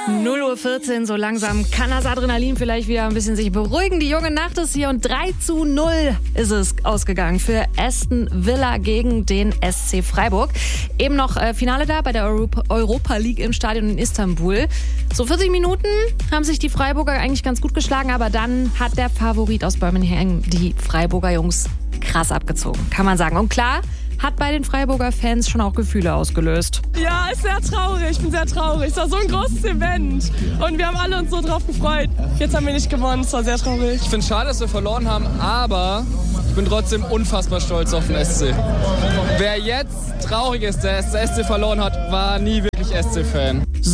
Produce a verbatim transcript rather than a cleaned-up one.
null Uhr vierzehn, so langsam kann das Adrenalin vielleicht wieder ein bisschen sich beruhigen. Die junge Nacht ist hier und drei zu null ist es ausgegangen für Aston Villa gegen den S C Freiburg. Eben noch äh, Finale da bei der Europa, Europa League im Stadion in Istanbul. So vierzig Minuten haben sich die Freiburger eigentlich ganz gut geschlagen, aber dann hat der Favorit aus Birmingham die Freiburger Jungs krass abgezogen, kann man sagen. Und klar, hat bei den Freiburger Fans schon auch Gefühle ausgelöst. Ja, ist sehr traurig. Ich bin sehr traurig. Es war so ein großes Event und wir haben alle uns so drauf gefreut. Jetzt haben wir nicht gewonnen. Es war sehr traurig. Ich finde es schade, dass wir verloren haben, aber ich bin trotzdem unfassbar stolz auf den S C. Wer jetzt traurig ist, dass der S C verloren hat, war nie wirklich S C-Fan.